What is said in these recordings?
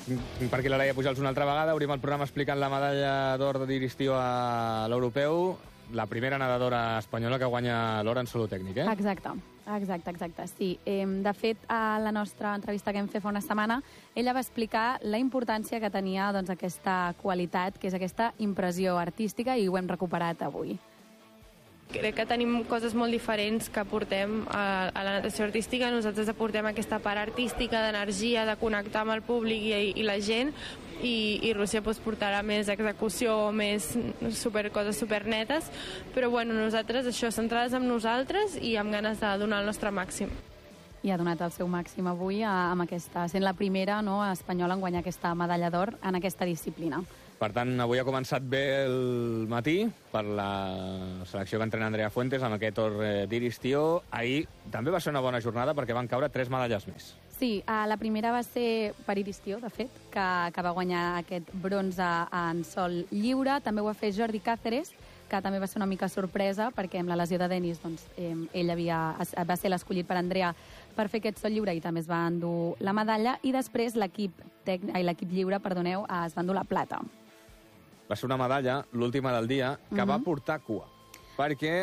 per aquí la Laia Pujals una altra vegada. Obrim el programa explicant la medalla d'or de Diristío a l'europeu. La primera nedadora espanyola que guanya l'or en solo tècnic, eh? Exacte, sí. De fet, a la nostra entrevista que hem fet fa una setmana, ella va explicar la importància que tenia doncs, aquesta qualitat, que és aquesta impressió artística, i ho hem recuperat avui. Crec que tenim coses molt diferents que aportem a la natació artística. Nosaltres aportem aquesta part artística, d'energia, de connectar amb el públic i la gent, i Rússia portarà més execució, més coses supernetes, però bueno, nosaltres això, centrades en nosaltres i amb ganes de donar el nostre màxim. I ha donat el seu màxim avui amb aquesta, sent la primera espanyola en guanyar aquesta medalla d'or en aquesta disciplina. Per tant, avui ha començat bé el matí per la selecció que entrena Andrea Fuentes amb aquest or d'Iristío. Ahir també va ser una bona jornada perquè van caure 3 medalles més. Sí, la primera va ser per Iristío, de fet, que va guanyar aquest bronze en sol lliure. També ho va fer Jordi Cáceres, que també va ser una mica sorpresa, perquè amb la lesió de Denis ell va ser l'escollit per Andrea per fer aquest sol lliure i també es va endur la medalla. I després l'equip lliure es va endur la plata. Va ser una medalla, l'última del dia, que va portar cua, perquè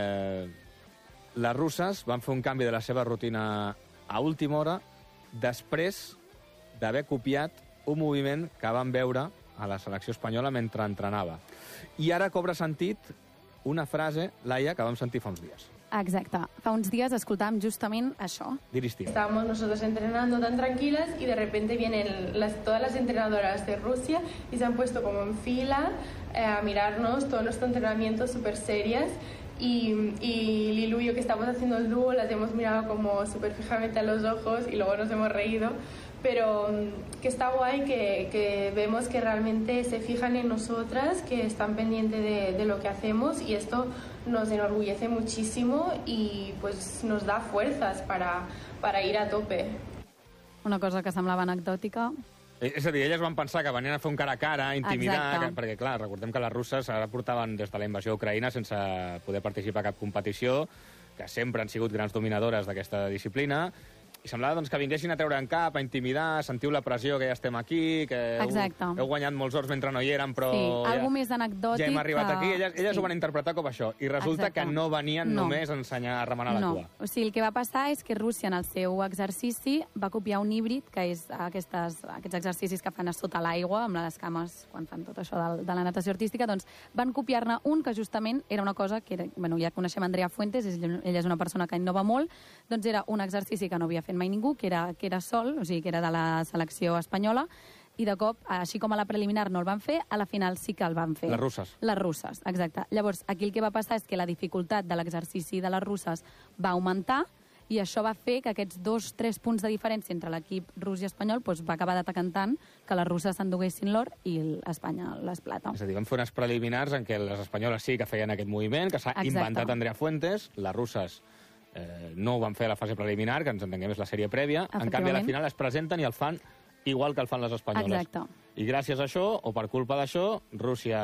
les russes van fer un canvi de la seva rutina a última hora després d'haver copiat un moviment que van veure a la selecció espanyola mentre entrenava. I ara cobra sentit una frase, Laia, que vam sentir fa uns dies. Exacte. Fa uns días escoltàvem justament això. Diristío. Estábamos nosotros entrenando tan tranquilas y de repente vienen todas las entrenadoras de Rusia y se han puesto como en fila a mirarnos todo nuestro entrenamiento súper serias. Y Lilu y yo, que estamos haciendo el dúo, las hemos mirado como súper fijamente a los ojos y luego nos hemos reído. Pero que está guay, que vemos que realmente se fijan en nosotras, que están pendientes de lo que hacemos, y esto nos enorgullece muchísimo y pues nos da fuerzas para ir a tope. Una cosa que semblava anecdòtica. És a dir, elles van pensar que venien a fer un cara a cara, intimidar, perquè clar, recordem que les russes ara portaven des de la invasió a Ucraïna sense poder participar a cap competició, que sempre han sigut grans dominadores d'aquesta disciplina, i semblava doncs, que vinguessin a treure en cap, a intimidar, sentiu la pressió que ja estem aquí, que heu guanyat molts ors mentre no hi érem, però algo més anecdòtic, ja hem arribat aquí. Elles ho van interpretar com això, i resulta que no venien només a ensenyar a remenar la cua. O sigui, el que va passar és que Rússia, en el seu exercici, va copiar un híbrid, que és aquests exercicis que fan a sota l'aigua, amb les cames, quan fan tot això de la natació artística, doncs van copiar-ne un que justament era una cosa que era, ja coneixem Andrea Fuentes, ella és una persona que innova molt, doncs era un exercici que no havia fet mai ningú, que era sol, o sigui, que era de la selecció espanyola, i de cop, així com a la preliminar no el van fer, a la final sí que el van fer. Les russes. Les russes, exacte. Llavors, aquí el que va passar és que la dificultat de l'exercici de les russes va augmentar, i això va fer que aquests 2-3 punts de diferència entre l'equip rus i espanyol va acabar decantant que les russes s'enduguessin l'or i Espanya les plata. És a dir, van fer unes preliminars en què les espanyoles sí que feien aquest moviment, que s'ha inventat Andrea Fuentes, les russes no ho van fer a la fase preliminar, que ens entenguem és la sèrie prèvia, en canvi a la final es presenten i el fan igual que el fan les espanyoles. Exacte. I gràcies a això, o per culpa d'això, Rússia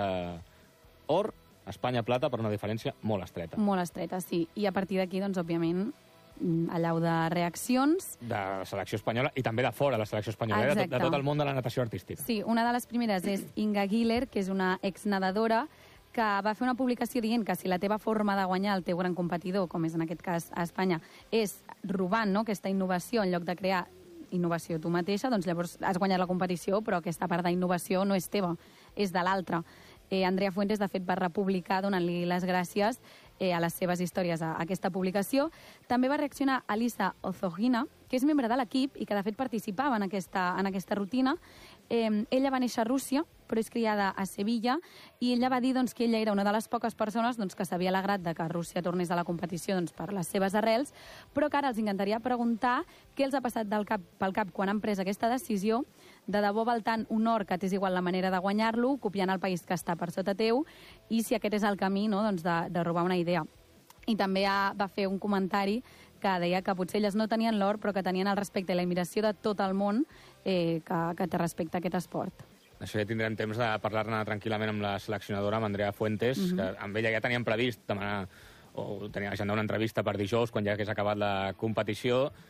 or, Espanya plata, per una diferència molt estreta. Molt estreta, sí. I a partir d'aquí, doncs, òbviament, allau de reaccions. De la selecció espanyola i també de fora la selecció espanyola, de tot el món de la natació artística. Sí, una de les primeres és Inga Giller, que és una exnedadora, que va fer una publicació dient que si la teva forma de guanyar el teu gran competidor, com és en aquest cas a Espanya, és robant aquesta innovació en lloc de crear innovació tu mateixa, doncs llavors has guanyat la competició, però aquesta part d'innovació no és teva, és de l'altra. Andrea Fuentes, de fet, va republicar donant-li les gràcies a les seves històries a aquesta publicació. També va reaccionar Alisa Ozogina, que és membre de l'equip i que, de fet, participava en aquesta rutina. Ella va néixer a Rússia, però és criada a Sevilla, i ella va dir que ella era una de les poques persones que s'havia alegrat de que Rússia tornés a la competició per les seves arrels, però que ara els encantaria preguntar què els ha passat pel cap quan han pres aquesta decisió de debò val tant un or que t'és igual la manera de guanyar-lo, copiant el país que està per sota teu, i si aquest és el camí de robar una idea. I també va fer un comentari que deia que potser elles no tenien l'or, però que tenien el respecte i la admiració de tot el món que té respecte a aquest esport. Això ja tindrem temps de parlar-ne tranquil·lament amb la seleccionadora, amb Andrea Fuentes, que amb ella ja teníem previst demanar o tenia agendar una entrevista per dijous, quan ja hagués acabat la competició,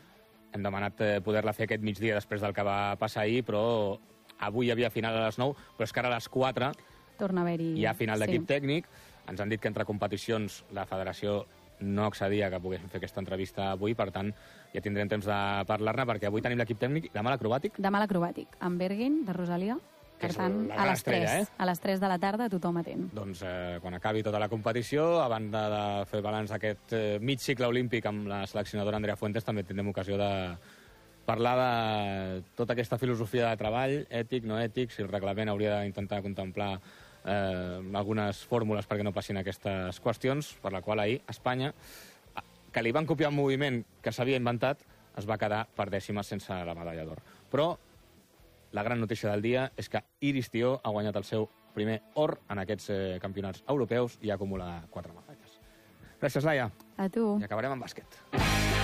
hem demanat poder-la fer aquest migdia després del que va passar ahir, però avui hi havia final a les 9, però és que ara a les 4 torna a haver-hi... hi ha final d'equip tècnic. Ens han dit que entre competicions la federació no accedia que poguéssim fer aquesta entrevista avui, per tant, ja tindrem temps de parlar-ne, perquè avui tenim l'equip tècnic, demà l'acrobàtic. Demà l'acrobàtic, amb Berguin, de Rosalia. Per tant, a les 3, a les 3 de la tarda, tothom atent. Doncs quan acabi tota la competició, a banda de fer balanç d'aquest mig cicle olímpic amb la seleccionadora Andrea Fuentes, també tindrem ocasió de parlar de tota aquesta filosofia de treball, ètic, no ètic, si el reglament hauria d'intentar contemplar algunes fórmules perquè no passin aquestes qüestions, per la qual ahir Espanya, que li van copiar un moviment que s'havia inventat, es va quedar per dècimes sense la medalla d'or. Però la gran notícia del dia és que Iris Tió ha guanyat el seu primer or en aquests campionats europeus i acumula 4 medalles. Gràcies, Laia. A tu. I acabarem amb bàsquet.